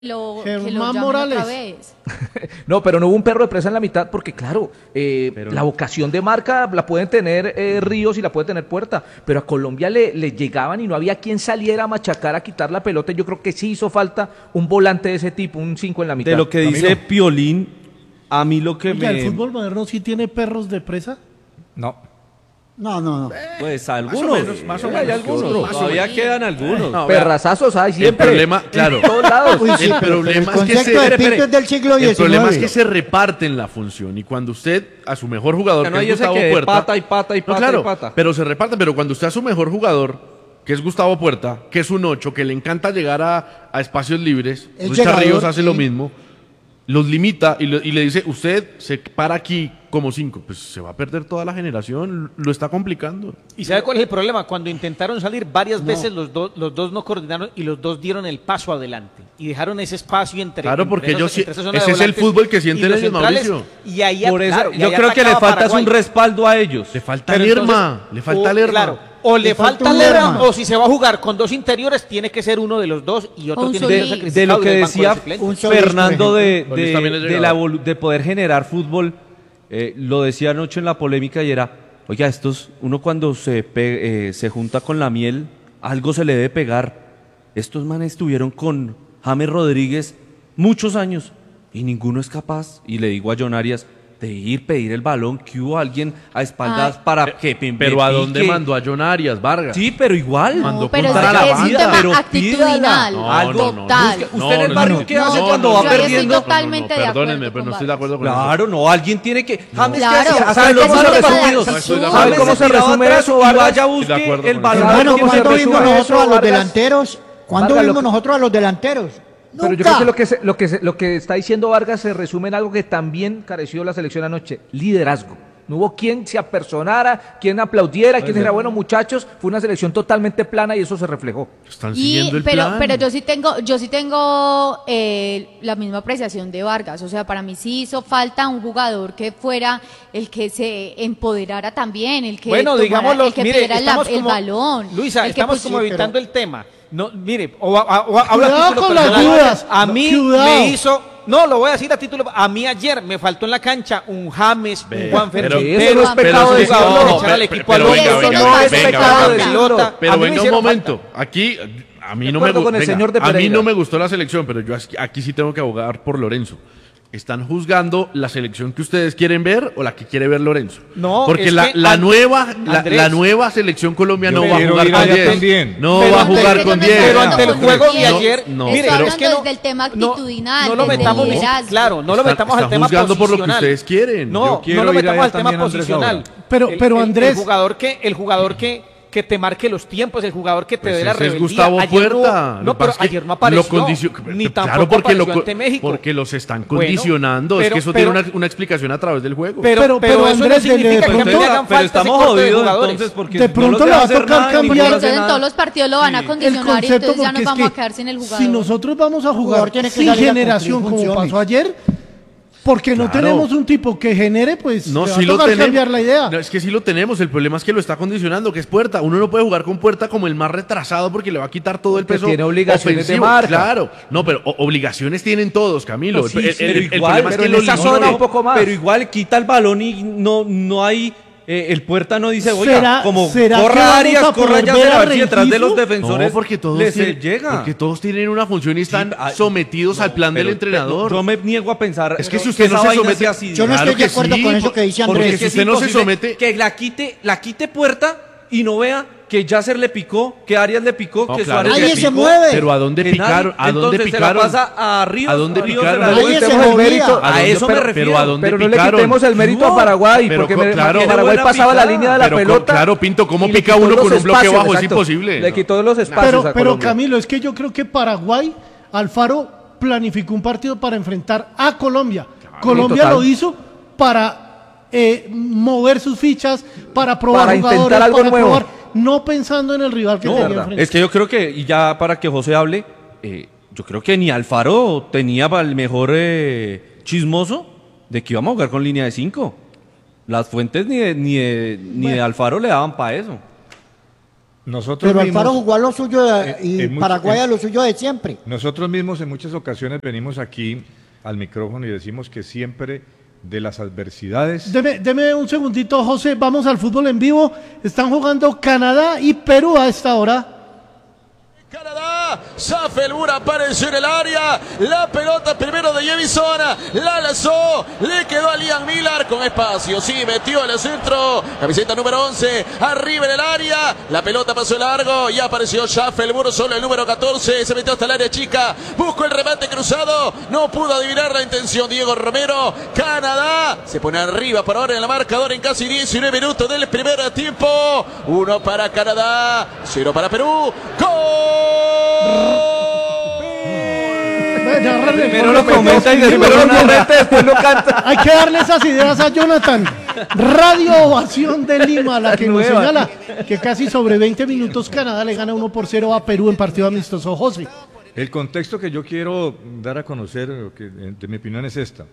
que lo Germán llamen Morales. otra vez. No, pero no hubo un perro de presa en la mitad porque, claro, la vocación de marca la pueden tener Ríos y la puede tener Puerta, pero a Colombia le llegaban y no había quien saliera a machacar, a quitar la pelota. Yo creo que sí hizo falta un volante de ese tipo, un 5 en la mitad. De lo que dice Piolín, a mí lo que Oiga, me... ¿el fútbol moderno sí tiene perros de presa? No. No. Pues algunos, más o hay menos, algunos, todavía quedan algunos. No, vea, Perrazazos hay el siempre. problema, claro. En todos lados. Uy, sí, El pero problema el es que concepto de Pinto es del siglo el problema es XIX. que se reparten la función y cuando usted a su mejor jugador, Ya no que hay es ese Gustavo que de Puerta, pata y pata y no, pata claro, y pata. pero se reparten, pero cuando usted a su mejor jugador, que es Gustavo Puerta, que es un 8, que le encanta llegar a espacios libres, Es Richard llegador, Ríos hace sí. lo mismo, los limita y le dice, usted se para aquí como 5, pues se va a perder toda la generación, lo está complicando. ¿Y sabe cuál es el problema? Cuando intentaron salir varias veces los dos no coordinaron y los dos dieron el paso adelante y dejaron ese espacio entre Claro, porque entre ellos esa zona de ese es el volantes fútbol que sienten y los ellos, centrales, Mauricio. y ahí, Por eso, claro, y yo ahí creo que le atacaba falta es un Paraguay. respaldo a ellos. Le falta Pero Lerma, le falta Lerma. Claro, o le falta un Lerma, Lerma. o si se va a jugar con dos interiores, tiene que ser uno de los dos y otro Un tiene que ser Solís. sacrificado De lo en que el banco de decía suplentes. Un Solís, Fernando por Solís también es de llegado. de poder generar fútbol, lo decía anoche en la polémica y era, oiga, uno cuando se junta con la miel, algo se le debe pegar. Estos manes estuvieron con James Rodríguez muchos años y ninguno es capaz, y le digo a John Arias, de pedir el balón, que hubo alguien a espaldas para que Pero me ¿a dónde pique. mandó a John Arias, Vargas? Sí, pero igual. Mandó pero contra es, la es un banda, tema pero actitudinal, No, algo total. Usted en el barrio, ¿qué hace cuando va yo ahí estoy perdiendo? totalmente de acuerdo Perdónenme, pero con no estoy de acuerdo con Claro, no, alguien tiene que... James, ¿qué Claro, hacía? hasta ¿Sabe que cómo se se te resume? vaya estoy de James acuerdo. ¿Cómo se tiraba resume atrás eso, y Vargas? vaya, Estoy de busque acuerdo el con balón. eso. Hermano, ¿Cómo se ¿cuándo vimos resume nosotros eso, a los Vargas? delanteros? ¿Cuándo Vargas, vimos nosotros a los delanteros? Pero yo creo que lo que está diciendo Vargas se resume en algo que también careció la selección anoche: liderazgo. No hubo quien se apersonara, quien aplaudiera, quien dijera, bueno, muchachos, fue una selección totalmente plana y eso se reflejó. Están siguiendo el plan. Pero yo sí tengo la misma apreciación de Vargas. O sea, para mí sí hizo falta un jugador que fuera el que se empoderara también, el que Bueno, tomara- digámoslo, el que mire, pidiera estamos el como, balón. Luisa, el que estamos pusi- como sí, evitando pero- el tema. No, mire, o hablo a Cuidado título con las personal. dudas. A mí Cuidado. me hizo, no, lo voy a decir a título, a mí ayer me faltó en la cancha un James, un Juanfer pero- Quintero, eso no es pecado un de jugador decirlo. de echar al equipo al pero hombro, venga, Ese venga, no es venga, pecado venga. de pelota. Pero A mí me venga un hicieron momento, falta. aquí a mí De no me acuerdo con el señor de a mí Pereira. no me gustó la selección, pero yo aquí sí tengo que abogar por Lorenzo. ¿Están juzgando la selección que ustedes quieren ver o la que quiere ver Lorenzo? No, porque es la, que la An- nueva Andrés, la nueva selección Colombia no Yo va a quiero jugar ir con allá 10. también. No Pero va a ante- jugar pero con no 10. estoy Pero hablando ante el con juego quién. de ayer, no, Estoy mire, pero es hablando que no, desde el tema no, actitudinal, no lo desde metamos, el liderazgo. claro, no lo Están- metamos al están tema juzgando por lo que posicional. ustedes quieren. No, Yo no quiero lo ir metamos allá al tema también, Andrés, posicional. ahora. Pero, Andrés- el jugador que te marque los tiempos, el jugador que te Pues dé la ese es rebeldía. Gustavo Ayer Puerta. No, pero ayer no apareció. Ni tampoco porque apareció ante México. porque los están Bueno, condicionando. es pero- que eso pero- tiene una explicación a través del juego. Pero Pero, eso Andrés, no de significa que a mí pronto- me hagan Pero falta ese estamos corte de jodidos jugadores. entonces porque De no pronto los le deja va a hacer tocar nada, cambiar- ninguno hace Entonces en nada. todos los partidos lo van a el condicionar y concepto, entonces ya porque nos es vamos a que quedar sin el jugador. si nosotros vamos a jugador jugar tiene que sin salir a generación cumplir como funciones. pasó ayer, porque no Claro. tenemos un tipo que genere, pues No, le va sí a lo tocar tenemos. cambiar la idea. No, es que sí lo tenemos. El problema es que lo está condicionando, que es Puerta. Uno no puede jugar con Puerta como el más retrasado porque le va a quitar todo el Porque peso. tiene obligaciones de ofensivo. marca. Claro. No, pero obligaciones tienen todos, Camilo. No, sí, el pero igual, problema es pero que en lo esa limita. zona un poco más. Pero igual quita el balón y no hay... el Puerta no dice, oiga, ¿Será- como será que corra vamos Arias, a corra poder ya ver a a ver si detrás de los Rengifo? defensores No, porque todos, les tienen, llega. porque todos tienen una función y están Sí, sometidos al plan del Pero entrenador. yo me niego a pensar Es que si usted no esa se vaina somete- sea así. Yo no Claro estoy de que acuerdo sí, con eso que dice porque Andrés. es que es usted no se imposible somete- que la quite Puerta y no vea que Yasser le picó, que Arias le picó, No, que claro. Suárez Nadie le se picó. mueve. Pero ¿a dónde Que picaron? nadie. ¿A dónde Entonces picaron? se la pasa a Ríos. ¿A dónde Ríos picaron? se la Nadie devuelve. se quitemos el movía. mérito. A dónde- eso me refiero. pero ¿a dónde Pero no le picaron? quitemos el mérito No, a Paraguay, pero porque claro. Paraguay Buena pasaba la picada. línea de la Pero pelota. claro, Pinto, ¿cómo y le pica quitó uno los con un bloque espacios, bajo? Es exacto. imposible. Le quitó los espacios Pero, a pero Colombia. Camilo, es que yo creo que Paraguay, Alfaro planificó un partido para enfrentar a Colombia. Colombia total. lo hizo para mover sus fichas, para probar Para jugadores, intentar algo para nuevo. probar, no pensando en el rival que No, tenía enfrente. es que yo creo que, y ya para que José hable, yo creo que ni Alfaro tenía para el mejor chismoso de que íbamos a jugar con línea de 5. Las fuentes ni de Alfaro le daban para eso. Nosotros Pero mismos, Alfaro jugó a lo suyo y en mucho- Paraguay a en- lo suyo de siempre. nosotros mismos en muchas ocasiones venimos aquí al micrófono y decimos que siempre de las adversidades... Deme un segundito, José. Vamos al fútbol en vivo. Están jugando Canadá y Perú a esta hora. Canadá, Safelbur apareció en el área, la pelota primero de Jevison, la lanzó, le quedó a Liam Miller con espacio, sí, metió en el centro, camiseta número 11, arriba en el área, la pelota pasó largo y apareció Safelbur, solo el número 14, se metió hasta el área chica, buscó el remate cruzado, no pudo adivinar la intención Diego Romero, Canadá se pone arriba por ahora en la marcadora en casi 19 minutos del primer tiempo, 1 para Canadá, 0 para Perú, ¡gol! Primero lo comenta y después lo comenta, después lo canta. Hay que darle esas ideas a Jonathan. Radio Ovación de Lima, la que nos Nueva. señala que casi sobre 20 minutos Canadá le gana 1-0 a Perú en partido amistoso. José. El contexto que yo quiero dar a conocer, que de mi opinión es esta.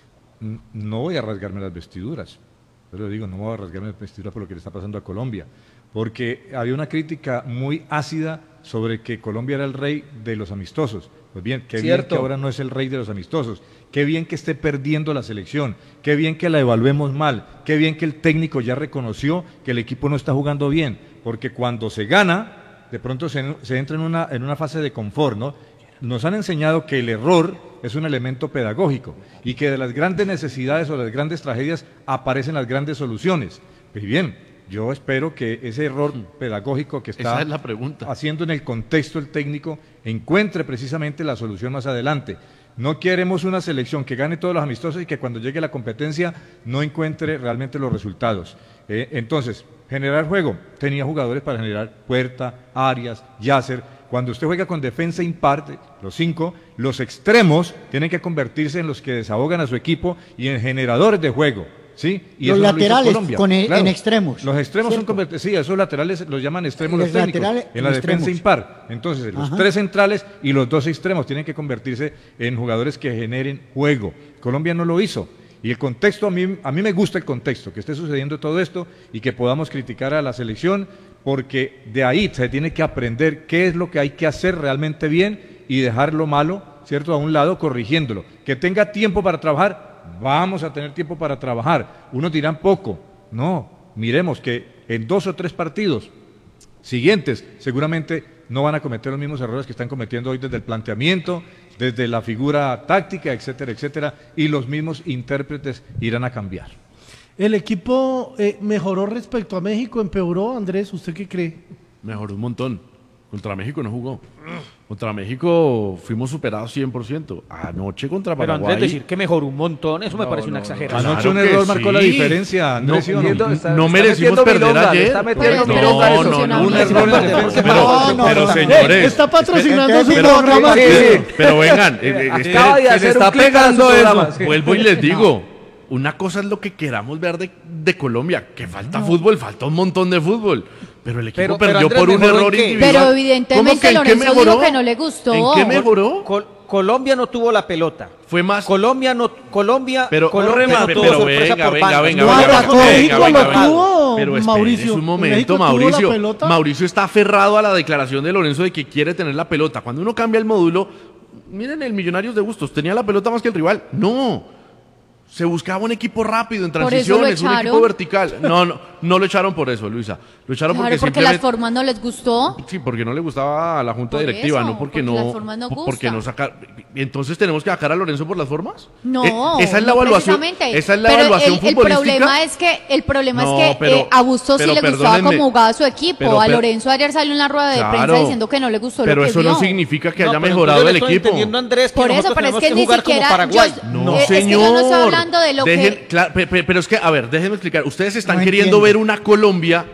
No voy a rasgarme las vestiduras, pero digo, no voy a rasgarme las vestiduras por lo que le está pasando a Colombia, porque había una crítica muy ácida sobre que Colombia era el rey de los amistosos. Pues bien, qué bien Cierto. que ahora no es el rey de los amistosos, qué bien que esté perdiendo la selección, qué bien que la evaluemos mal, qué bien que el técnico ya reconoció que el equipo no está jugando bien, porque cuando se gana, de pronto se entra en una fase de confort, ¿no? Nos han enseñado que el error es un elemento pedagógico y que de las grandes necesidades o de las grandes tragedias aparecen las grandes soluciones. Pues bien, yo espero que ese error pedagógico que Esa está es la pregunta. haciendo en el contexto el técnico encuentre precisamente la solución más adelante. No queremos una selección que gane todos los amistosos y que cuando llegue la competencia no encuentre realmente los resultados. Entonces, generar juego. Tenía jugadores para generar Puerta, Arias, Yasser. Cuando usted juega con defensa impar, los 5, los extremos tienen que convertirse en los que desahogan a su equipo y en generadores de juego. ¿Sí? Y Los eso no lo hizo laterales Colombia. en extremos. Los extremos ¿cierto? son convertidos, sí, esos laterales los llaman extremos Los los técnicos, laterales en la en defensa extremos. impar. Entonces, los Ajá. 3 centrales y los 2 extremos tienen que convertirse en jugadores que generen juego. Colombia no lo hizo. Y el contexto, a mí me gusta el contexto, que esté sucediendo todo esto y que podamos criticar a la selección, porque de ahí se tiene que aprender qué es lo que hay que hacer realmente bien y dejar lo malo, ¿cierto?, a un lado, corrigiéndolo. Que tenga tiempo para trabajar, vamos a tener tiempo para trabajar. Unos dirán poco. No, miremos que en 2 o 3 partidos siguientes seguramente no van a cometer los mismos errores que están cometiendo hoy desde el planteamiento, desde la figura táctica, etcétera, etcétera, y los mismos intérpretes irán a cambiar. ¿El equipo mejoró respecto a México? ¿Empeoró, Andrés? ¿Usted qué cree? Mejoró un montón. Contra México no jugó. Contra México fuimos superados 100%. Anoche contra Pero Paraguay. Andrés, decir que mejoró un montón, eso me parece una exageración. Anoche un Claro que error marcó la sí. diferencia, Andrés, ¿sí o no? No merecimos perder ayer. Está metiendo Pero milonga no, eso. no, no, Un error en defensa. Pero señores, Está patrocinando su pero- programa. Sí, sí. pero vengan, Acaba de hacer un clic a su programa, sí. vuelvo y les digo, una cosa es lo que queramos ver de Colombia, que falta fútbol, falta un montón de fútbol, pero el equipo Pero perdió Andrés, por un ¿mejoró en error qué? individual. Pero ¿Cómo evidentemente que en qué Lorenzo mejoró? dijo que no le gustó. ¿En qué mejoró? Colombia no tuvo la pelota. Fue más... Colombia Pero Colombia no tuvo pero sorpresa venga, por venga, bandas. venga, No venga, atacó, venga, México venga, lo venga. tuvo, Pero Mauricio. espérese un México momento, tuvo la Mauricio. pelota. Mauricio está aferrado a la declaración de Lorenzo de que quiere tener la pelota. Cuando uno cambia el módulo, miren el Millonarios de Bustos, ¿tenía la pelota más que el rival? No. Se buscaba un equipo rápido en Por eso lo transiciones, un echaron. equipo vertical. No lo echaron por eso, Luisa. Lo echaron Claro, porque porque las simplemente... formas no les gustó. Sí, porque no le gustaba a la junta Por directiva, eso, no porque porque no, las formas no porque gustan. no sacar. Entonces tenemos que sacar a Lorenzo por las formas. No, Esa es la no evaluación. precisamente. Esa es la Pero evaluación el futbolística. problema No, es que pero- a Bustos sí pero le gustaba perdónenme. cómo jugaba su equipo. Pero- A pero- Lorenzo ayer salió en la rueda de Claro, prensa diciendo que no le gustó pero lo que eso vio. no significa que haya No, pero mejorado entonces el le estoy equipo. entendiendo a Andrés que Por eso, nosotros pero es tenemos que ni jugar como siquiera Paraguay. No, es que señor. yo no estoy hablando de lo que... Claro, pero es que, a ver, déjenme explicar. Ustedes están No queriendo entiendo. ver una Colombia.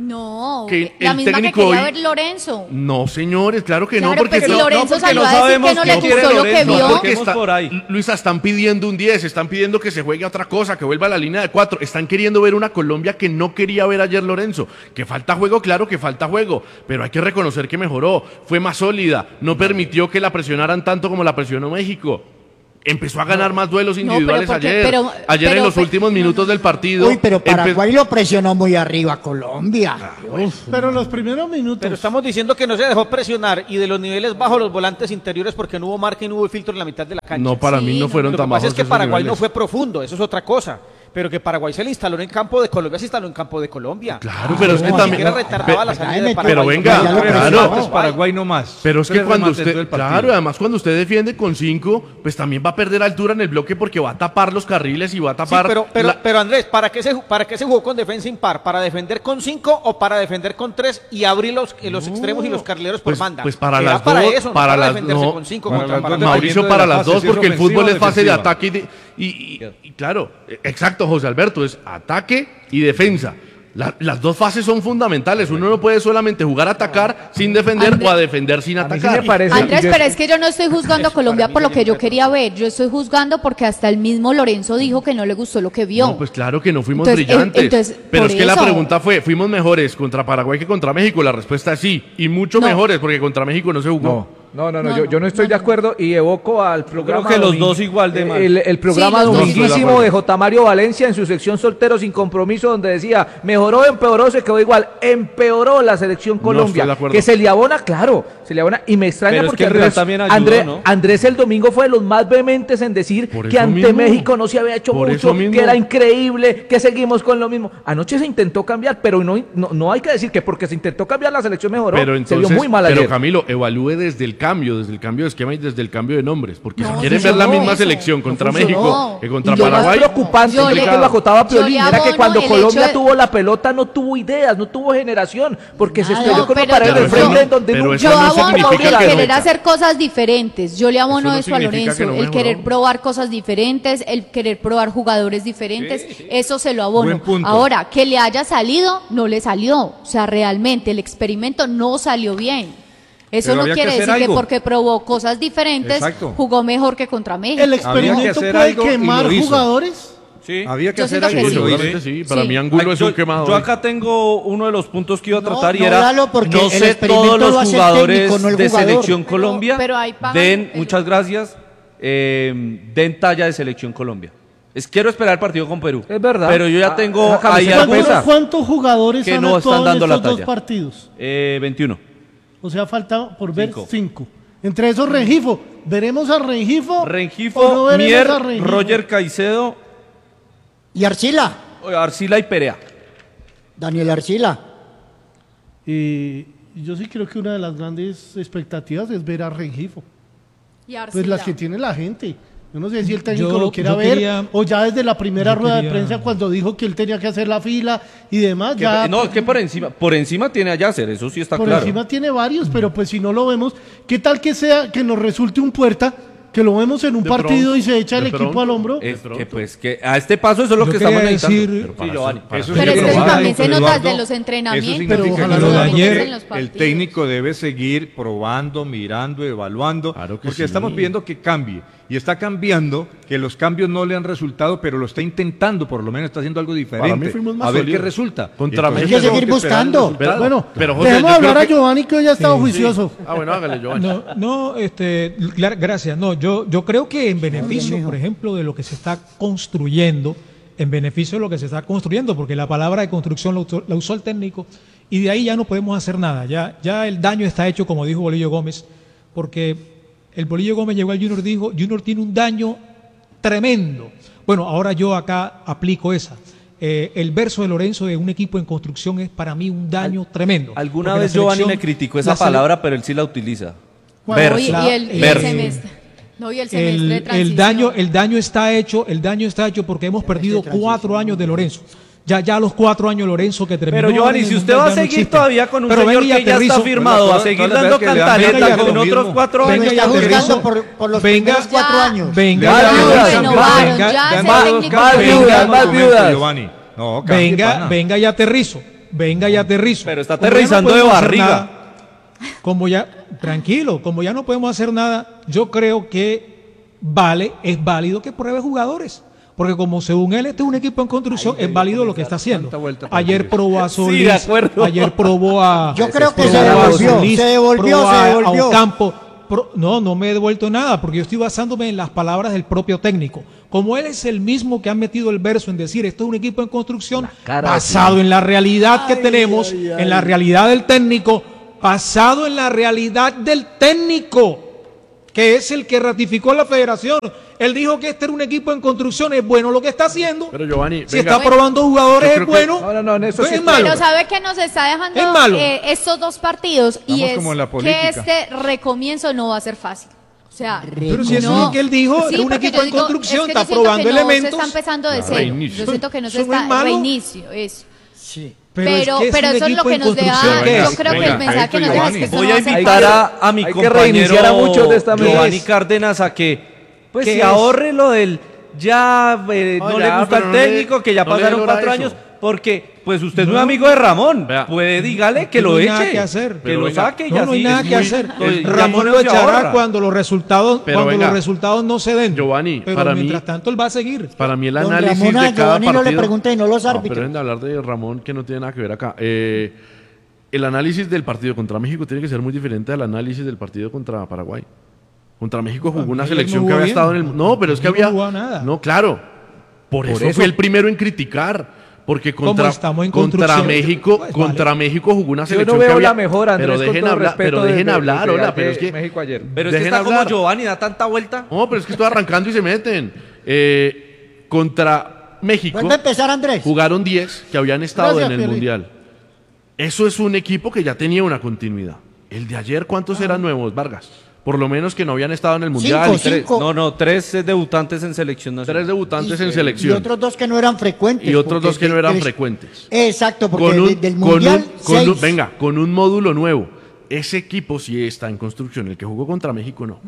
No, Que la el misma que técnico quería hoy- ver Lorenzo. No, señores, claro que Claro, no, porque pues si no- Lorenzo porque salió no a decir sabemos que no qué le quiere gustó lo que Lorenzo, vio. porque Vemos por ahí. Luisa, están pidiendo un 10, están pidiendo que se juegue a otra cosa, que vuelva a la línea de 4. Están queriendo ver una Colombia que no quería ver ayer Lorenzo. Que falta juego, claro que falta juego, pero hay que reconocer que mejoró, fue más sólida, no permitió que la presionaran tanto como la presionó México. Empezó a ganar más duelos No, individuales pero porque- ayer. pero- ayer en pero- los últimos minutos del partido. Uy, pero Paraguay lo presionó muy arriba a Colombia. Pero los primeros minutos. Pero estamos diciendo que no se dejó presionar y de los niveles bajos los volantes interiores porque no hubo marca y no hubo filtro en la mitad de la cancha. No, para mí no fueron Lo que tan pasa bajos es que esos Paraguay no niveles. fue profundo, eso es otra cosa. Pero que Paraguay se le instaló en el campo de Colombia, se instaló en campo de Colombia. Claro, pero es que Ni también. siquiera retardaba la salida de Paraguay. Pero venga, Ya lo claro. presionó. Paraguay no más. Pero es que Tres cuando remates en todo usted, el partido. claro, además cuando usted defiende con 5, pues también va a perder altura en el bloque porque va a tapar los carriles y va a Sí, tapar. pero Andrés, ¿para qué se jugó con defensa impar? ¿Para defender con 5 o para defender con 3 y abrir los extremos y los carrileros por pues, banda? pues para Era las para dos, eso, no para las defenderse no, con 5 para contra las dos, Paraguay. Mauricio, dependiendo para de la las fase, dos, si es porque el ofensiva fútbol o es fase de defensiva. ataque y claro, exacto, José Alberto, es ataque y defensa. Las dos fases son fundamentales. Uno no puede solamente jugar a atacar sin defender Andrés, o a defender sin A mí sí atacar. me parece. Andrés, y yo- pero es que yo no estoy juzgando a Colombia por lo que yo quería ver. Yo estoy juzgando porque hasta el mismo Lorenzo dijo que no le gustó lo que vio. No, pues claro que no fuimos Entonces, brillantes. entonces, pero por es que la eso. pregunta fue, ¿fuimos mejores contra Paraguay que contra México? La respuesta es sí. Y mucho No. mejores porque contra México no se jugó. No, yo no estoy de acuerdo y evoco al programa. que los domingo- dos igual de mal. El programa Sí, los dos dominguísimo igual. de J. Mario Valencia en su sección Soltero sin Compromiso, donde decía: mejoró, empeoró, se quedó igual. Empeoró la selección Colombia. estoy de acuerdo. Que se le abona, claro, se le abona. Y me extraña Pero es porque que el Real también ayudó, ¿no? Andrés el domingo fue de los más vehementes en decir Por que eso ante mismo. México no se había hecho Por mucho, eso mismo. que era increíble, que seguimos con lo mismo. Anoche se intentó cambiar, pero no hay que decir que porque se intentó cambiar la selección mejoró. Pero se entonces, vio muy mal pero ayer. Camilo, evalúe desde el cambio de esquema y desde el cambio de nombres. Porque si No, quieren sí, ver la no, misma eso. selección contra funcionó. México que contra Y lo más Paraguay. preocupante, Yo yo le- que lo acotaba yo le Piolín, era que abono cuando el Colombia hecho de- tuvo la pelota no tuvo ideas, no tuvo generación, porque se Nada, estrelló con una pero pared yo- del eso frente no- en donde pero nunca- eso Yo no abono significa el que no. querer hacer cosas diferentes. Yo le abono Eso no eso a significa que Lorenzo. no El querer mejoró. probar cosas diferentes, el querer probar jugadores diferentes, eso se lo abono. Buen punto. Ahora, que le haya salido, no le salió. O sea, realmente el experimento no salió bien. Eso Pero no había que quiere hacer decir que algo. porque probó cosas diferentes, Exacto. jugó mejor que contra México. El Había experimento que hacer puede algo y quemar lo hizo. jugadores. Sí. Había que Yo hacer siento algo. que y lo hizo. Seguramente sí. Para Sí. mí Angulo Ay, es un quemado. yo acá tengo uno de los puntos que iba a tratar y no, era Lalo, porque no el sé experimento todos los lo hace el jugadores técnico, no el de jugador. selección Pero- Colombia pero ahí pagan den, el- muchas gracias, den talla de selección Colombia. Quiero esperar el partido con Perú. Es verdad. Pero yo ya Ah, tengo esa camiseta ahí pesa. algo. ¿Cuántos jugadores Que han no actuado están dando en la estos dos talla. partidos? 21. O sea, falta por ver Cinco. 5. Entre esos Rengifo. ¿Veremos a Rengifo? ¿O no Rengifo, veremos Mier, a Rengifo? Roger Caicedo, Y Arcila, Arcila y Perea. Daniel Arcila. Y yo sí creo que una de las grandes expectativas es ver a Rengifo. Y Pues Arcila. las que tiene la gente. Yo no sé si el técnico Yo- lo quiera yo ver quería- o ya desde la primera yo rueda de quería- prensa cuando dijo que él tenía que hacer la fila y demás. Ya No, es que por encima tiene a Yasser, eso sí está por claro. encima tiene varios, pero pues si no lo vemos, ¿qué tal que sea que nos resulte un Puerta, que lo vemos en un De partido pronto, y se echa el de equipo pronto. al hombro? Es que pues que a este paso eso es lo Yo que quería estamos necesitando. decir- Pero para Giovanni. Eso Pero es que significa- eso también se Pero nota Eduardo, desde los entrenamientos. Eso significa Pero ojalá que lo de ayer, en los el partidos. técnico debe seguir probando, mirando, evaluando, Claro que porque sí. estamos pidiendo que cambie. Y está cambiando, que los cambios no le han resultado, pero lo está intentando, por lo menos está haciendo algo diferente. Para mí fuimos más a ver qué sólidos. resulta. Contra Y entonces México. Hay que tenemos seguir esperar el buscando. resultado. Bueno, pero, José, dejemos yo hablar creo a que- Giovanni que hoy ha estado juicioso. Ah, bueno, hágale, Giovanni. Gracias. No, yo creo que en beneficio, por ejemplo, de lo que se está construyendo, porque la palabra de construcción la usó el técnico, y de ahí ya no podemos hacer nada. Ya el daño está hecho, como dijo Bolillo Gómez, porque el Bolillo Gómez llegó al Junior y dijo, Junior tiene un daño tremendo. Bueno, ahora yo acá aplico esa. El verso de Lorenzo de un equipo en construcción es para mí un daño tremendo. Alguna Porque vez la Giovanni selección- me criticó esa la sele- palabra, pero él sí la utiliza. ¿Cuál? No, Verso. y el Verso. semestre. No, y el semestre de El transición. daño está hecho porque hemos perdido 4 años de Lorenzo. Ya los 4 años Lorenzo que terminó. Pero Giovanni, en el si usted Mundial va a ya no seguir existe. todavía con un Pero señor venga y que ya está aterrizo. firmado, Bueno, a seguir todas las dando veces que le dan cantaleta venga y con aterrizo. otros 4 Venga años. y Está aterrizo. juzgando por los Venga. primeros 4 años. Venga, Más ya viudas, aterrizo. renovaron, Venga, ya venga, ese técnico más fue- viudas, más viudas. Giovanni. No, cambie, pana. venga y aterrizo. Pero está Como ya aterrizando de podemos hacer barriga. nada, como ya no podemos hacer nada, yo creo que es válido que pruebe jugadores. Porque como según él este es un equipo en construcción, es válido lo que está haciendo. tanta vuelta para Ayer decir probó a Sí, Solís, de acuerdo. ayer probó a... Yo creo que probó se a devolvió, Solís, se devolvió, probó se a devolvió. Ocampo. no me he devuelto nada, porque yo estoy basándome en las palabras del propio técnico. Como él es el mismo que ha metido el verso en decir esto es un equipo en construcción, basado en la realidad que tenemos, en la realidad del técnico, basado en la realidad del técnico, que es el que ratificó la federación. Él dijo que este era un equipo en construcción, es bueno lo que está haciendo. Pero Giovanni, si está probando jugadores, es bueno. Es malo. Pero sabe que nos está dejando estos dos partidos. Estamos y es como en la que política. este recomienzo no va a ser fácil. O sea, pero si eso es lo que él dijo, sí, era un porque equipo yo en digo, construcción, es que está yo siento probando que no elementos. se está empezando de cero. Yo siento que no se ¿Eso no es está malo? reinicio, eso. Sí. Pero es que eso es lo que nos deja, yo creo que el mensaje que nos deja es que esto voy no a va a ser invitar fácil. a mi Hay que compañero reiniciar a muchos de esta mesa. Giovanni Cárdenas a que pues ¿Qué se es? ahorre lo del no le gusta pero el no le- técnico, que ya no le pasaron logra 4 eso. años, porque pues usted es un amigo de Ramón, Vea. puede dígale que lo No hay eche, nada que hacer. que Pero lo venga, saque y No, no hay así. nada Es que muy- hacer. ya Ramón con lo eso se echará ahorra. cuando los resultados, Pero venga, no se den. Giovanni, pero para mí- mientras tanto él va a seguir. Para mí el Don análisis Ramón, a de cada Giovanni no le partido... pregunten y no los pero árbitros. dejen de hablar de Ramón, que no tiene nada que ver acá. El análisis del partido contra México tiene que ser muy diferente al análisis del partido contra Paraguay. Contra México jugó una Ayer selección no que jugó había bien. estado en el... No, pero es que No había... jugó nada. No, claro. Por eso fui el primero en criticar. Porque Como contra, estamos en contra construcción, México, pues, contra México jugó una Yo selección no que veo había... la mejor, Andrés, pero con dejen todo hablar, respeto pero dejen de hablar, hola, pero es que... México ayer. Pero es que dejen está como hablar. Giovanni, da tanta vuelta. No, pero es que estoy arrancando y se meten. Contra México Vuelve a empezar, Andrés. jugaron 10 que habían estado Gracias, en el Felipe. Mundial. Eso es un equipo que ya tenía una continuidad. El de ayer, ¿cuántos eran nuevos, Vargas? Por lo menos que no habían estado en el Mundial. Cinco. 3 debutantes en selección nacional. 3 debutantes en Y selección. otros dos que no eran frecuentes. Y otros porque dos que no eran les- frecuentes. Exacto, porque del Mundial, seis. Venga, con un módulo nuevo. Ese equipo sí está en construcción. El que jugó contra México no.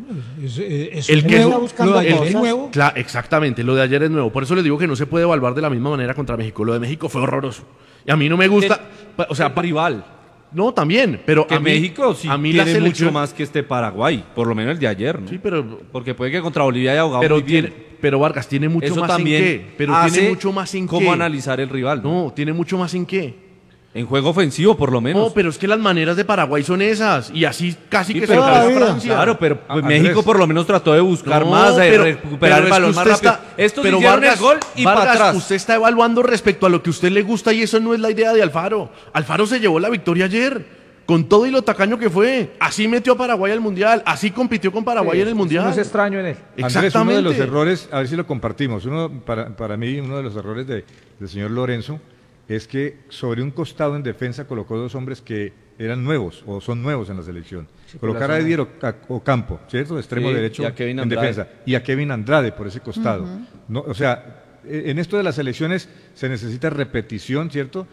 Es El que nuevo, buscando lo de ayer es cosas. nuevo. Exactamente, lo de ayer es nuevo. Por eso les digo que no se puede evaluar de la misma manera contra México. Lo de México fue horroroso. Y a mí no me gusta. O sea, rival. No, también, pero Que a mí, México sí a mí la tiene selección mucho más que este Paraguay, por lo menos el de ayer, ¿no? Sí, pero Porque puede que contra Bolivia haya jugado pero muy bien. tiene, pero Vargas tiene mucho Eso más también en qué. Pero hace tiene mucho más en cómo qué. analizar el rival, ¿no? No, tiene mucho más en qué. En juego ofensivo, por lo menos. No, pero es que las maneras de Paraguay son esas y así casi Sí, que pero se acabó vida. Francia. Claro, pero pues, Andrés. México por lo menos trató de buscar No, más, de pero- recuperar pero el es balón que más usted rápido. Estos pero hicieron Vargas, el gol y Vargas, para atrás. usted está evaluando respecto a lo que a usted le gusta y eso no es la idea de Alfaro. Alfaro se llevó la victoria ayer, con todo y lo tacaño que fue. Así metió a Paraguay al Mundial, así compitió con Paraguay en el Mundial. No es extraño en él. Andrés, uno Exactamente. de los errores, a ver si lo compartimos, para mí uno de los errores del señor Lorenzo es que sobre un costado en defensa colocó dos hombres que eran nuevos o son nuevos en la selección. Colocar a Edier Ocampo, ¿cierto? De extremo Sí, derecho y a Kevin en Andrade. defensa. Y a Kevin Andrade por ese costado. No, o sea, en esto de las selecciones se necesita repetición, ¿cierto?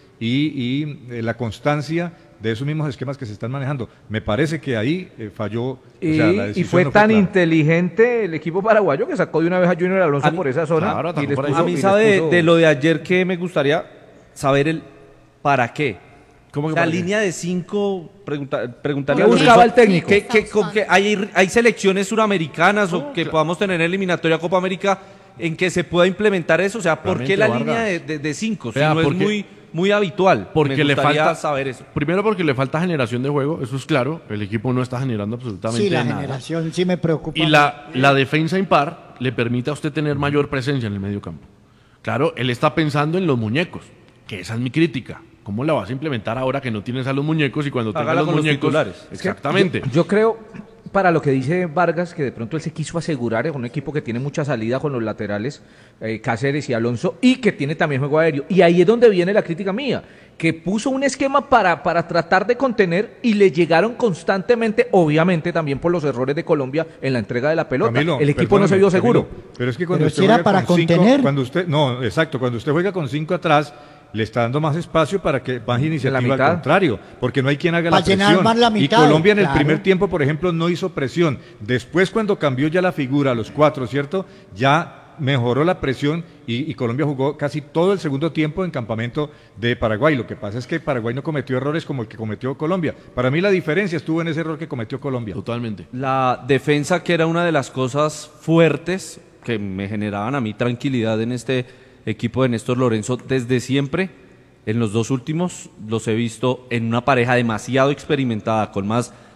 Y la constancia de esos mismos esquemas que se están manejando. Me parece que ahí falló. O sea, la Y decisión fue no tan clara. inteligente el equipo paraguayo que sacó de una vez a Junior Alonso A mí- por esa zona. claro, y atacó les por ahí. puso- A mí y les sabe puso- de lo de ayer que me gustaría saber el para qué. ¿Cómo que O sea, para qué? línea de 5, preguntarle ¿Qué a buscaba Lorenzo, el técnico? que hay selecciones suramericanas o que podamos tener en eliminatoria Copa América en que se pueda implementar eso. O sea, ¿por qué la Realmente, línea Vargas. de 5? Si Vea, no es porque- muy habitual. Porque Me le gustaría falta saber eso. Primero porque le falta generación de juego, eso es claro. El equipo no está generando absolutamente Sí, la nada. generación sí me preocupa. Y la defensa impar le permite a usted tener mayor presencia en el medio campo. Claro, él está pensando en los muñecos, que esa es mi crítica. ¿Cómo la vas a implementar ahora que no tienes a los muñecos y cuando tengas Hágala los con los muñecos? titulares. Es que Exactamente. Yo creo, para lo que dice Vargas, que de pronto él se quiso asegurar, es un equipo que tiene mucha salida con los laterales, Cáceres y Alonso, y que tiene también juego aéreo. Y ahí es donde viene la crítica mía, que puso un esquema para tratar de contener y le llegaron constantemente, obviamente también por los errores de Colombia en la entrega de la pelota. Camilo, el equipo no se perdóneme, vio seguro. Camilo, pero es que cuando Pero usted si era juega para con cinco- contener. cuando usted, no, exacto, cuando usted juega con 5 atrás, le está dando más espacio para que baje iniciativa mitad. al contrario, porque no hay quien haga Para la llenar presión. más la mitad, y Colombia en el claro. primer tiempo, por ejemplo, no hizo presión. Después, cuando cambió ya la figura a los 4, ¿cierto? Ya mejoró la presión y Colombia jugó casi todo el segundo tiempo en campamento de Paraguay. Lo que pasa es que Paraguay no cometió errores como el que cometió Colombia. Para mí la diferencia estuvo en ese error que cometió Colombia. Totalmente. La defensa, que era una de las cosas fuertes que me generaban a mí tranquilidad en este equipo de Néstor Lorenzo desde siempre. En los dos últimos los he visto en una pareja demasiado experimentada, con más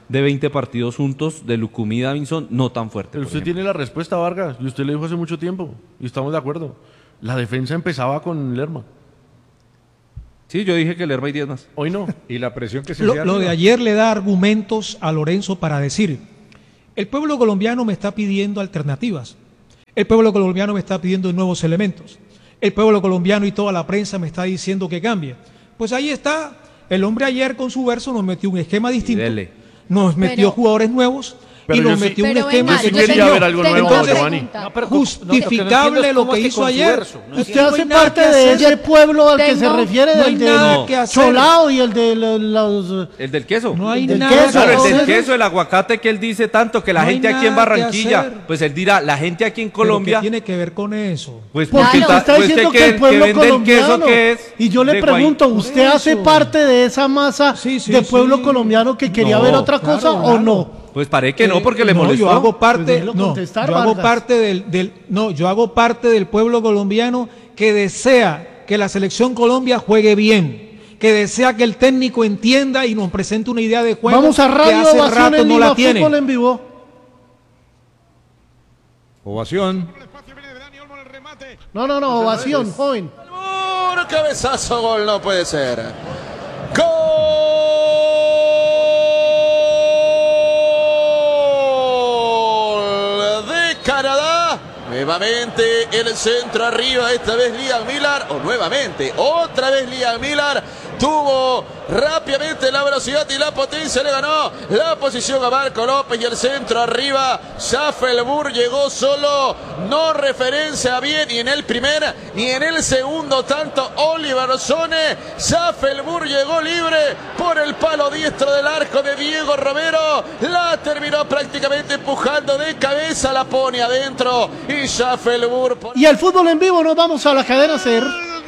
de 20 partidos juntos de Lucumí y Davinson no tan fuerte. Pero usted tiene la respuesta, Vargas, y usted le dijo hace mucho tiempo, y estamos de acuerdo. La defensa empezaba con Lerma. Sí, yo dije que Lerma y 10 más. Hoy no. Y la presión que se Lo de ayer le da argumentos a Lorenzo para decir, el pueblo colombiano me está pidiendo alternativas, el pueblo colombiano me está pidiendo nuevos elementos, el pueblo colombiano y toda la prensa me está diciendo que cambie. Pues ahí está, el hombre ayer con su verso nos metió un esquema distinto, nos metió jugadores nuevos, y nos metió un esquema que quería ver algo nuevo, Giovanni. Justificable lo que hizo ayer. Usted hace parte de ese pueblo al que se refiere, del Cholao y el de los... El del queso. No hay el nada queso, que el del hacer. queso, el aguacate que él dice tanto, que la No hay gente aquí en nada que Barranquilla, hacer. pues él dirá, la gente aquí en Colombia... ¿Qué tiene que ver con eso? Pues Porque usted está diciendo que el pueblo vende el colombiano, queso que es y yo le de pregunto, Guay. ¿usted hace parte de esa masa de pueblo colombiano que quería ver otra cosa o no? Pues parece que no, porque le molestó. Yo hago parte, Pues déjelo contestar, yo hago Vargas. parte yo hago parte del pueblo colombiano que desea que la selección Colombia juegue bien, que desea que el técnico entienda y nos presente una idea de juego. Vamos a que Radio hace Ovación rato en no Lima, la tiene. fútbol en vivo. Ovación. No, ovación, joven. Albur, cabezazo, gol, no puede ser. Gol de Canadá. Nuevamente el centro arriba, esta vez Liam Millar, o nuevamente, otra vez Liam Millar, tuvo rápidamente la velocidad y la potencia, le ganó la posición a Marco López y el centro arriba, Schaffelburg llegó solo, no referencia bien ni en el primer ni en el segundo tanto Oliver Sone, Schaffelburg llegó libre por el palo diestro del arco de Diego Romero, la terminó prácticamente empujando de cabeza, la pone adentro y Schaffelburg... Y el fútbol en vivo, nos vamos a la cadena SER.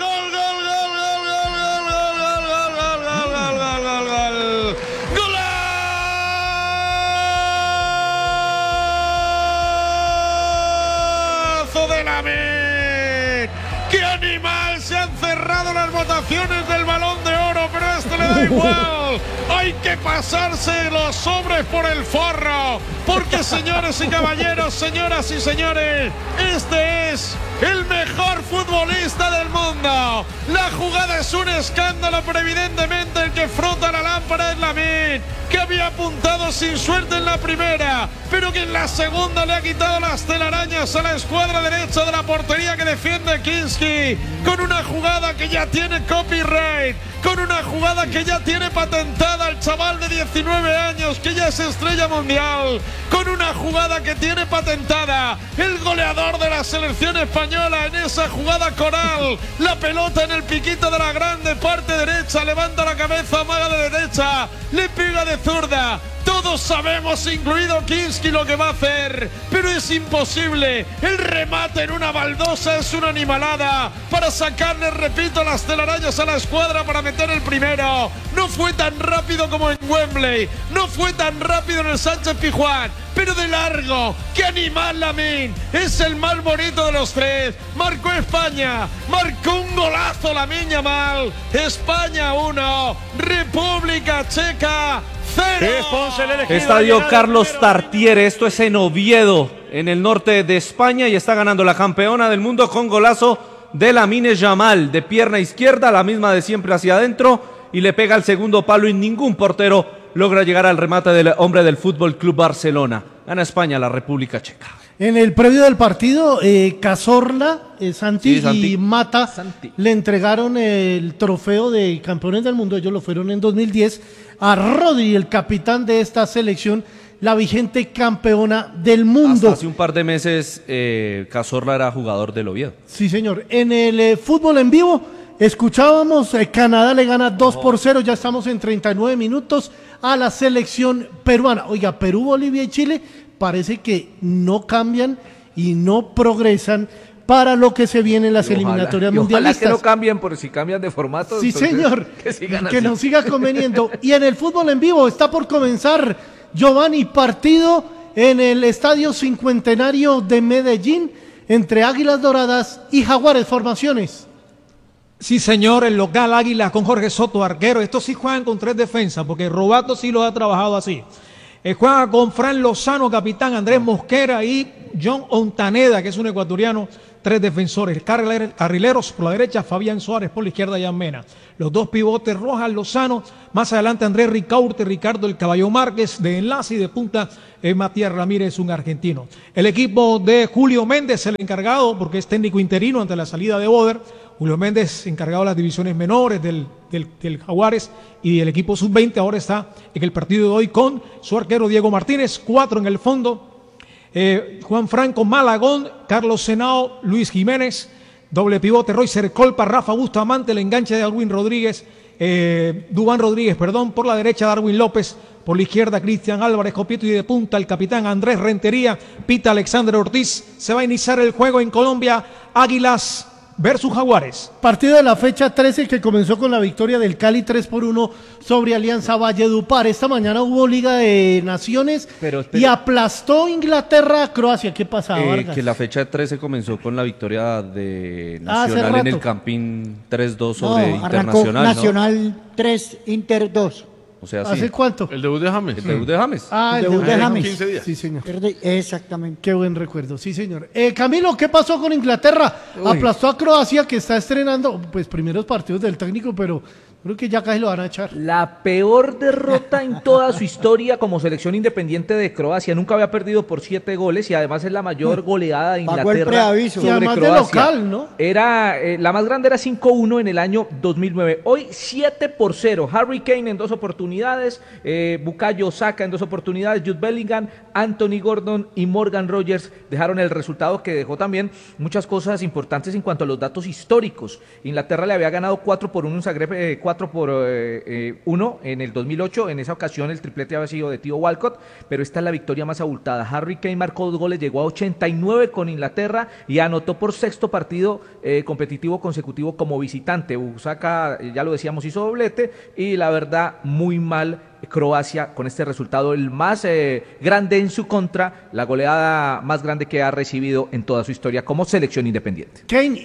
De la MED. ¡Qué animal! Se han cerrado las votaciones del Balón de Oro, pero a esto le da igual. Hay que pasarse los sobres por el forro, porque señores y caballeros, señoras y señores, este es el mejor futbolista del mundo. La jugada es un escándalo, pero evidentemente el que frota la lámpara es Lamine, que había apuntado sin suerte en la primera, pero que en la segunda le ha quitado las telarañas a la escuadra derecha de la portería que defiende Kinski, con una jugada que ya tiene copyright, con una jugada que ya tiene patentada al chaval de 19 años, que ya es estrella mundial, con una jugada que tiene patentada el goleador de la selección española en esa jugada coral, la pelota en el piquito de la grande parte derecha, levanta la cabeza, amaga de derecha, le pega de zurda. Todos sabemos, incluido Kinski, lo que va a hacer, pero es imposible. El remate en una baldosa es una animalada para sacarle, repito, las telarañas a la escuadra para meter el primero. No fue tan rápido como en Wembley, no fue tan rápido en el Sánchez Pizjuán, pero de largo. ¡Qué animal Lamine! Es el más bonito de los tres. Marcó España, marcó un golazo Lamine Yamal. España 1, República Checa 0. Estadio Carlos Tartiere, esto es en Oviedo, en el norte de España, y está ganando la campeona del mundo con golazo de Lamine Yamal, de pierna izquierda, la misma de siempre hacia adentro, y le pega al segundo palo y ningún portero logra llegar al remate del hombre del Fútbol Club Barcelona. Gana España, la República Checa. En el previo del partido, Cazorla, Santi y Mata le entregaron el trofeo de campeones del mundo, ellos lo fueron en 2010, a Rodri, el capitán de esta selección, la vigente campeona del mundo. Hasta hace un par de meses Cazorla era jugador del Oviedo. Sí, señor. En el fútbol en vivo escuchábamos, Canadá le gana 2-0, ya estamos en 39 minutos a la selección peruana. Oiga, Perú, Bolivia y Chile parece que no cambian y no progresan para lo que se viene en las eliminatorias mundialistas. Ojalá que no cambien, por si cambian de formato. Sí, señor, que nos siga conveniendo. Y en el fútbol en vivo está por comenzar, Giovanni, partido en el Estadio Cincuentenario de Medellín entre Águilas Doradas y Jaguares, formaciones. Sí, señor, el local Águilas con Jorge Soto, arquero. Estos sí juegan con tres defensas, porque Robato sí los ha trabajado así. Juega con Fran Lozano, capitán, Andrés Mosquera y John Ontaneda, que es un ecuatoriano, 3 defensores, carrileros por la derecha, Fabián Suárez por la izquierda, Jan Mena. Los 2 pivotes, Rojas, Lozano, más adelante Andrés Ricaurte, Ricardo El Caballo Márquez, de enlace y de punta Matías Ramírez, un argentino. El equipo de Julio Méndez, el encargado, porque es técnico interino ante la salida de Boder. Julio Méndez, encargado de las divisiones menores del Jaguares y del equipo sub-20, ahora está en el partido de hoy con su arquero Diego Martínez, 4 en el fondo. Juan Franco Malagón, Carlos Senao, Luis Jiménez, doble pivote, Roycer Colpa, Rafa Bustamante, el enganche de Dubán Rodríguez, por la derecha Darwin López, por la izquierda Cristian Álvarez Copieto y de punta el capitán Andrés Rentería, pita Alexander Ortiz. Se va a iniciar el juego en Colombia, Águilas versus Jaguares. Partido de la fecha 13 que comenzó con la victoria del Cali 3-1 sobre Alianza Valledupar. Esta mañana hubo Liga de Naciones y aplastó Inglaterra a Croacia. ¿Qué pasaba, Vargas? Que la fecha 13 comenzó con la victoria de Nacional en el Campín 3-2 sobre Internacional. Nacional 3, Inter 2. O sea, ¿Hace cuánto? El debut de James. El debut de James. El debut de James. 15 días. Sí, señor. Exactamente. Qué buen recuerdo, sí, señor. Camilo, ¿qué pasó con Inglaterra? Aplastó a Croacia, que está estrenando, pues, primeros partidos del técnico, pero creo que ya casi lo van a echar. La peor derrota en toda su historia como selección independiente de Croacia. Nunca había perdido por 7 goles y además es la mayor goleada de Inglaterra. Pagó el preaviso. Y además Croacia. de local, ¿no? La más grande era 5-1 en el año 2009. Hoy 7-0. Harry Kane en 2 oportunidades, Bukayo Saka en 2 oportunidades, Jude Bellingham, Anthony Gordon y Morgan Rogers dejaron el resultado que dejó también muchas cosas importantes en cuanto a los datos históricos. Inglaterra le había ganado 4-1 en Zagreb, 4-1 en el 2008. En esa ocasión el triplete había sido de Theo Walcott, pero esta es la victoria más abultada. Harry Kane marcó 2 goles, llegó a 89 con Inglaterra y anotó por 6º partido competitivo consecutivo como visitante. Saka, ya lo decíamos, hizo doblete y la verdad muy mal Croacia con este resultado, el más grande en su contra, la goleada más grande que ha recibido en toda su historia como selección independiente.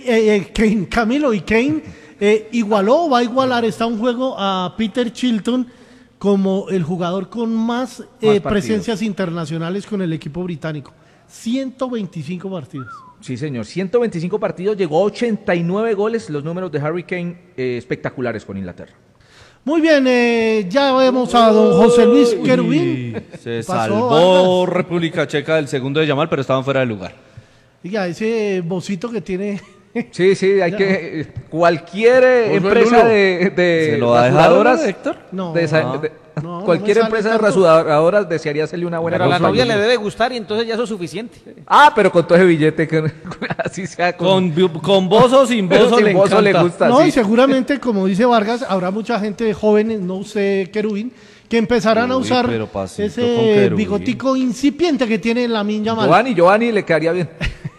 Camilo y Kane igualó o va a igualar, está un juego a Peter Shilton como el jugador con más presencias internacionales con el equipo británico. 125 partidos. Sí, señor, 125 partidos, llegó a 89 goles, los números de Harry Kane espectaculares con Inglaterra. Muy bien, ya vemos a don José Luis Querubín. Se salvó República Checa del segundo de Yamal, pero estaban fuera de lugar. Diga, ese bocito que tiene... Sí, hay que... Cualquier empresa de ¿Se lo va a dejar, rasuradoras, Héctor? No. Cualquier empresa de rasuradoras desearía hacerle una buena Pero a la cosa. novia le debe gustar y entonces ya eso es suficiente. Pero con todo ese billete, que así sea. Con vos o sin Pero vos sin le bozo encanta. le gusta. No, sí. y seguramente, como dice Vargas, habrá mucha gente joven, no usted Querubín, que empezarán a usar pero pasito con ese Querubín. bigotico incipiente que tiene Lamine Yamal. Giovanni le quedaría bien.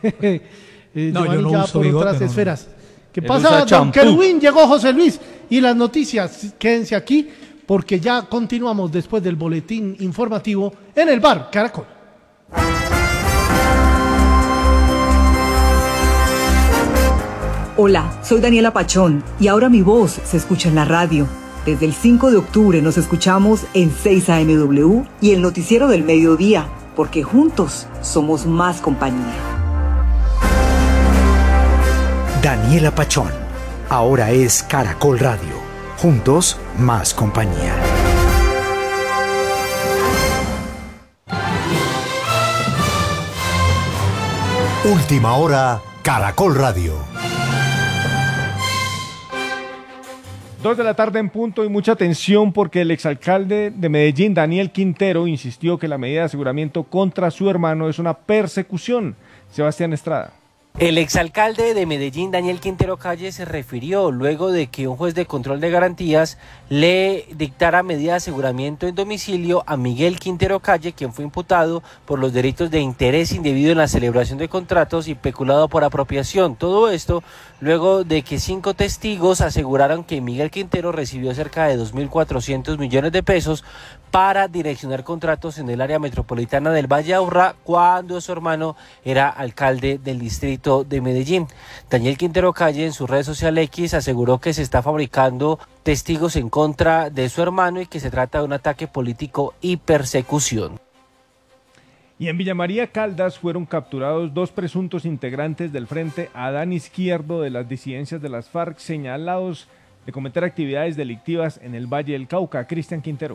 No, Giovanni yo no ya uso por bigote, otras no. esferas. ¿Qué Él pasa, usa don champú. Querubín? Llegó José Luis y las noticias, quédense aquí porque ya continuamos después del boletín informativo en el bar Caracol. Hola, soy Daniela Pachón y ahora mi voz se escucha en la radio. Desde el 5 de octubre nos escuchamos en 6 AMW y el noticiero del mediodía, porque juntos somos más compañía. Daniela Pachón, ahora es Caracol Radio. Juntos, más compañía. Última hora, Caracol Radio. 2 de la tarde en punto y mucha atención porque el exalcalde de Medellín, Daniel Quintero, insistió que la medida de aseguramiento contra su hermano es una persecución. Sebastián Estrada. El exalcalde de Medellín, Daniel Quintero Calle, se refirió luego de que un juez de control de garantías le dictara medida de aseguramiento en domicilio a Miguel Quintero Calle, quien fue imputado por los delitos de interés indebido en la celebración de contratos y peculado por apropiación. Todo esto luego de que 5 testigos aseguraron que Miguel Quintero recibió cerca de 2.400 millones de pesos para direccionar contratos en el área metropolitana del Valle de Aburrá cuando su hermano era alcalde del distrito distrito de Medellín. Daniel Quintero Calle en su red social X aseguró que se está fabricando testigos en contra de su hermano y que se trata de un ataque político y persecución. Y en Villa María Caldas fueron capturados 2 presuntos integrantes del Frente Adán Izquierdo de las disidencias de las FARC señalados de cometer actividades delictivas en el Valle del Cauca. Cristian Quintero.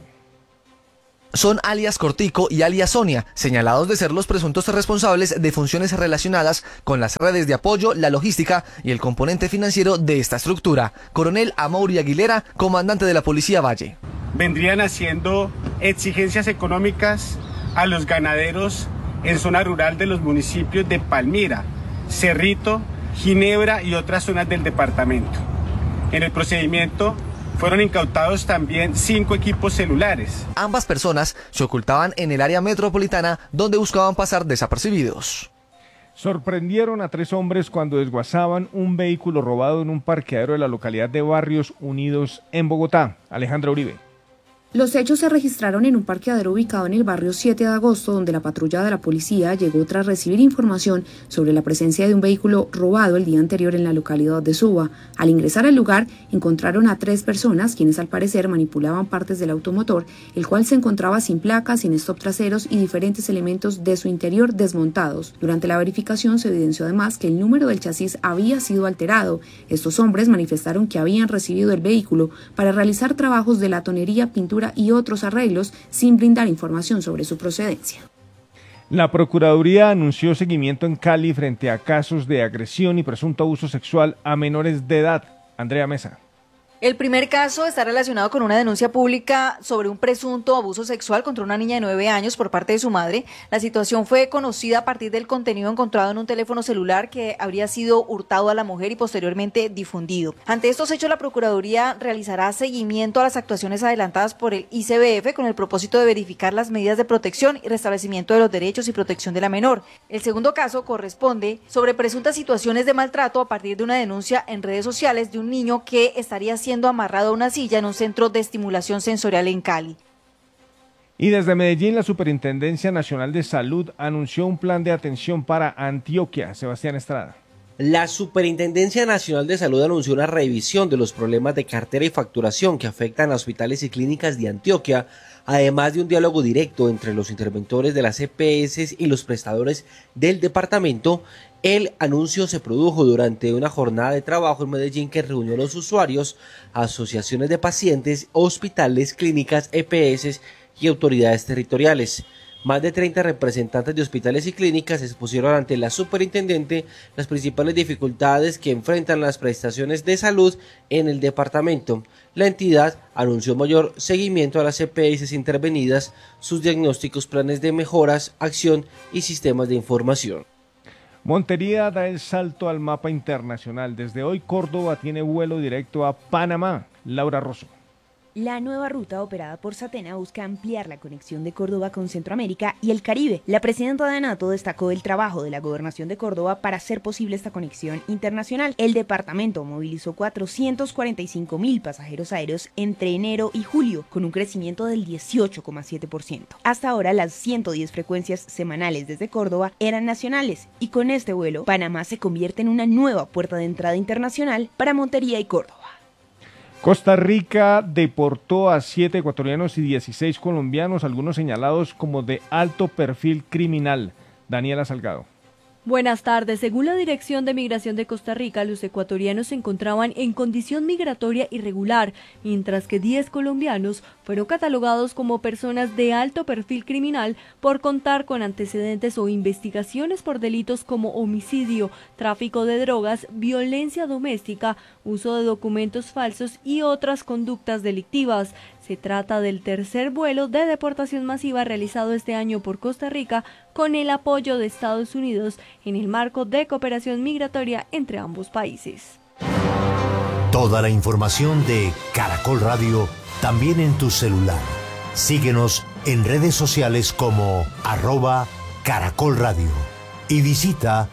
Son alias Cortico y alias Sonia, señalados de ser los presuntos responsables de funciones relacionadas con las redes de apoyo, la logística y el componente financiero de esta estructura. Coronel Amaury Aguilera, comandante de la Policía Valle. Vendrían haciendo exigencias económicas a los ganaderos en zona rural de los municipios de Palmira, Cerrito, Ginebra y otras zonas del departamento. En el procedimiento fueron incautados también 5 equipos celulares. Ambas personas se ocultaban en el área metropolitana donde buscaban pasar desapercibidos. Sorprendieron a 3 hombres cuando desguazaban un vehículo robado en un parqueadero de la localidad de Barrios Unidos en Bogotá. Alejandra Uribe. Los hechos se registraron en un parqueadero ubicado en el barrio 7 de agosto, donde la patrulla de la policía llegó tras recibir información sobre la presencia de un vehículo robado el día anterior en la localidad de Suba. Al ingresar al lugar, encontraron a 3 personas, quienes al parecer manipulaban partes del automotor, el cual se encontraba sin placas, sin stop traseros y diferentes elementos de su interior desmontados. Durante la verificación se evidenció además que el número del chasis había sido alterado. Estos hombres manifestaron que habían recibido el vehículo para realizar trabajos de latonería, pintura y otros arreglos sin brindar información sobre su procedencia. La Procuraduría anunció seguimiento en Cali frente a casos de agresión y presunto abuso sexual a menores de edad. Andrea Mesa. El primer caso está relacionado con una denuncia pública sobre un presunto abuso sexual contra una niña de 9 años por parte de su madre. La situación fue conocida a partir del contenido encontrado en un teléfono celular que habría sido hurtado a la mujer y posteriormente difundido. Ante estos hechos, la Procuraduría realizará seguimiento a las actuaciones adelantadas por el ICBF con el propósito de verificar las medidas de protección y restablecimiento de los derechos y protección de la menor. El segundo caso corresponde sobre presuntas situaciones de maltrato a partir de una denuncia en redes sociales de un niño que estaría siendo amarrado a una silla en un centro de estimulación sensorial en Cali. Y desde Medellín, la Superintendencia Nacional de Salud anunció un plan de atención para Antioquia. Sebastián Estrada. La Superintendencia Nacional de Salud anunció una revisión de los problemas de cartera y facturación que afectan a hospitales y clínicas de Antioquia, además de un diálogo directo entre los interventores de las EPS y los prestadores del departamento. El anuncio se produjo durante una jornada de trabajo en Medellín que reunió a los usuarios, asociaciones de pacientes, hospitales, clínicas, EPS y autoridades territoriales. Más de 30 representantes de hospitales y clínicas expusieron ante la superintendente las principales dificultades que enfrentan las prestaciones de salud en el departamento. La entidad anunció mayor seguimiento a las EPS intervenidas, sus diagnósticos, planes de mejoras, acción y sistemas de información. Montería da el salto al mapa internacional. Desde hoy, Córdoba tiene vuelo directo a Panamá. Laura Rosso. La nueva ruta operada por Satena busca ampliar la conexión de Córdoba con Centroamérica y el Caribe. La presidenta de ANATO destacó el trabajo de la Gobernación de Córdoba para hacer posible esta conexión internacional. El departamento movilizó 445.000 pasajeros aéreos entre enero y julio, con un crecimiento del 18,7%. Hasta ahora, las 110 frecuencias semanales desde Córdoba eran nacionales y con este vuelo, Panamá se convierte en una nueva puerta de entrada internacional para Montería y Córdoba. Costa Rica deportó a 7 ecuatorianos y 16 colombianos, algunos señalados como de alto perfil criminal. Daniela Salgado. Buenas tardes. Según la Dirección de Migración de Costa Rica, los ecuatorianos se encontraban en condición migratoria irregular, mientras que 10 colombianos fueron catalogados como personas de alto perfil criminal por contar con antecedentes o investigaciones por delitos como homicidio, tráfico de drogas, violencia doméstica, uso de documentos falsos y otras conductas delictivas. Se trata del tercer vuelo de deportación masiva realizado este año por Costa Rica con el apoyo de Estados Unidos en el marco de cooperación migratoria entre ambos países. Toda la información de Caracol Radio también en tu celular. Síguenos en redes sociales como @Caracol Radio y visita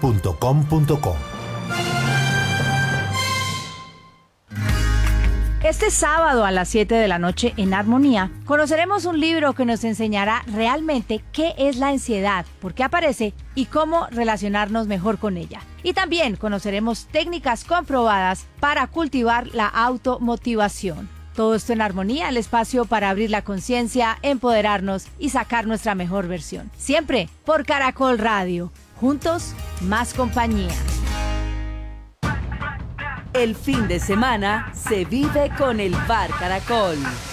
www.caracol.com.co. Este sábado a las 7 de la noche en Armonía conoceremos un libro que nos enseñará realmente qué es la ansiedad, por qué aparece y cómo relacionarnos mejor con ella. Y también conoceremos técnicas comprobadas para cultivar la automotivación. Todo esto en Armonía, el espacio para abrir la conciencia, empoderarnos y sacar nuestra mejor versión. Siempre por Caracol Radio. Juntos, más compañía. El fin de semana se vive con el Bar Caracol.